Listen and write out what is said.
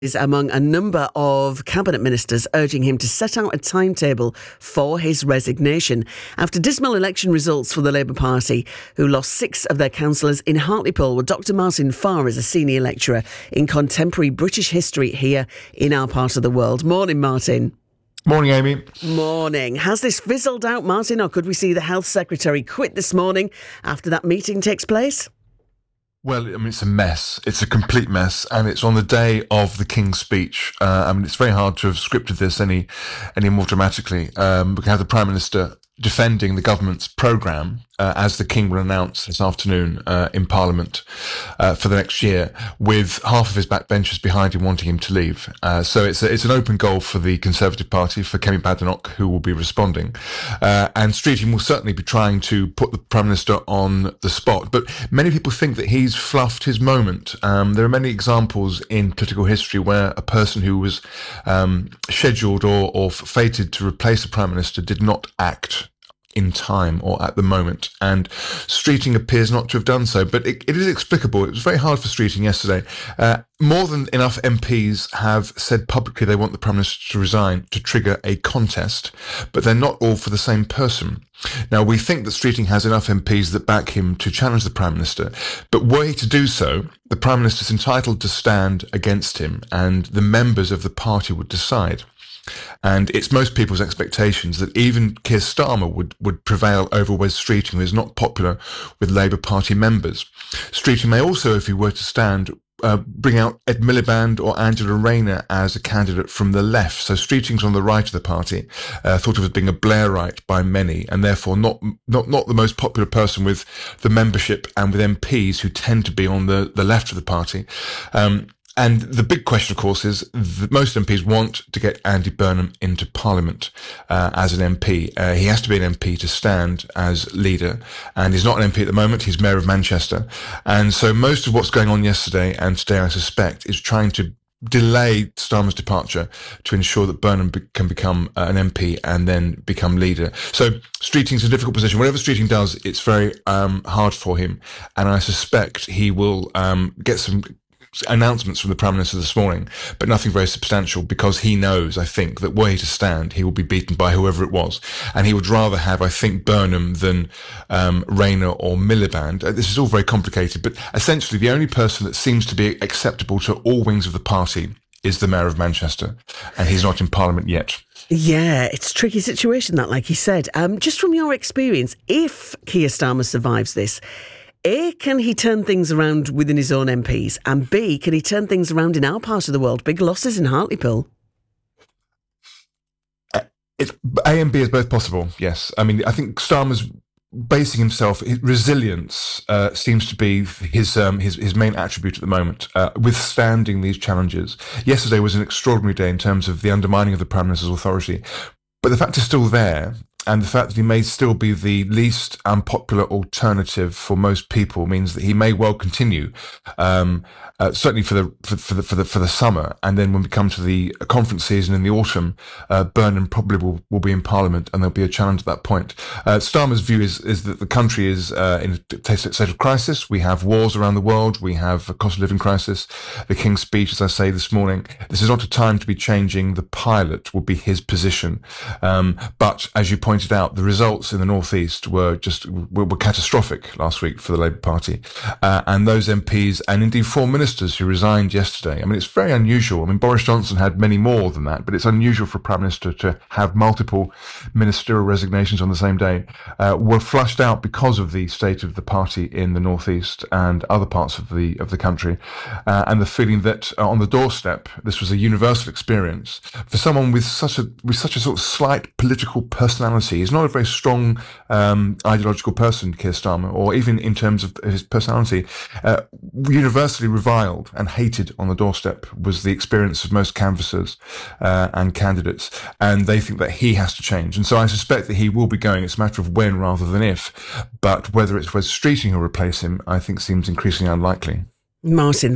is among a number of cabinet ministers urging him to set out a timetable for his resignation after dismal election results for the Labour Party, who lost 6 of their councillors in Hartlepool. Well, Dr. Martin Farr is a senior lecturer in contemporary British history here in our part of the world. Morning, Martin. Morning, Amy. Morning. Has this fizzled out, Martin, or could we see the Health Secretary quit this morning after that meeting takes place? Well, I mean, it's a mess. It's a complete mess, and it's on the day of the King's speech. It's very hard to have scripted this any more dramatically. We can have the Prime Minister defending the government's programme, as the King will announce this afternoon in Parliament for the next year, with half of his backbenchers behind him wanting him to leave. So it's an open goal for the Conservative Party, for Kemi Badenoch, who will be responding. And Streeting will certainly be trying to put the Prime Minister on the spot. But many people think that he's fluffed his moment. There are many examples in political history where a person who was scheduled or fated to replace the Prime Minister did not act in time or at the moment, and Streeting appears not to have done so, but it is explicable. It was very hard for Streeting yesterday. More than enough MPs have said publicly they want the Prime Minister to resign to trigger a contest, but they're not all for the same person. Now, we think that Streeting has enough MPs that back him to challenge the Prime Minister, but were he to do so, the Prime Minister is entitled to stand against him, and the members of the party would decide. And it's most people's expectations that even Keir Starmer would prevail over Wes Streeting, who is not popular with Labour Party members. Streeting may also, if he were to stand, bring out Ed Miliband or Angela Rayner as a candidate from the left. So Streeting's on the right of the party, thought of as being a Blairite by many, and therefore not the most popular person with the membership and with MPs who tend to be on the left of the party. And the big question, of course, is that most MPs want to get Andy Burnham into Parliament as an MP. He has to be an MP to stand as leader, and he's not an MP at the moment. He's Mayor of Manchester. And so most of what's going on yesterday and today, I suspect, is trying to delay Starmer's departure to ensure that Burnham can become an MP and then become leader. So Streeting's in a difficult position. Whatever Streeting does, it's very hard for him. And I suspect he will get some announcements from the Prime Minister this morning, but nothing very substantial, because he knows, I think, that were he to stand, he will be beaten by whoever it was. And he would rather have, I think, Burnham than Rayner or Miliband. This is all very complicated, but essentially the only person that seems to be acceptable to all wings of the party is the Mayor of Manchester, and he's not in Parliament yet. Yeah, it's a tricky situation, that, like you said. Just from your experience, if Keir Starmer survives this, A, can he turn things around within his own MPs? And B, can he turn things around in our part of the world? Big losses in Hartlepool. A and B is both possible, yes. I mean, I think Starmer's basing himself, his resilience seems to be his main attribute at the moment, withstanding these challenges. Yesterday was an extraordinary day in terms of the undermining of the Prime Minister's authority. But the fact is still there, and the fact that he may still be the least unpopular alternative for most people means that he may well continue, certainly for the summer. And then when we come to the conference season in the autumn, Burnham probably will be in Parliament, and there'll be a challenge at that point. Starmer's view is that the country is in a state of crisis. We have wars around the world. We have a cost of living crisis. The King's speech, as I say this morning, this is not a time to be changing the pilot, will be his position. But as you pointed out, the results in the North East were catastrophic last week for the Labour Party. And those MPs, and indeed 4 ministers who resigned yesterday, I mean, it's very unusual. I mean, Boris Johnson had many more than that, but it's unusual for a Prime Minister to have multiple ministerial resignations on the same day, were flushed out because of the state of the party in the North East and other parts of the country. And the feeling that on the doorstep, this was a universal experience for someone with such a sort of slight political personality. He's not a very strong ideological person, Keir Starmer, or even in terms of his personality. Universally reviled and hated on the doorstep was the experience of most canvassers and candidates, and they think that he has to change. And so I suspect that he will be going. It's a matter of when rather than if. But whether it's Wes Streeting who'll replace him, I think seems increasingly unlikely. Martin.